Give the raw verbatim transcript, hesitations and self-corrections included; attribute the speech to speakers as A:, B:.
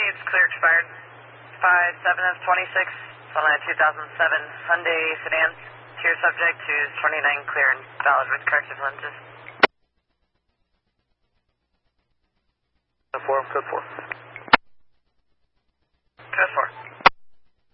A: it's clear expired. five seven of twenty-six, on a two thousand seven Hyundai sedan. Tier subject to twenty-nine clear and valid with corrective lenses.
B: four, code four.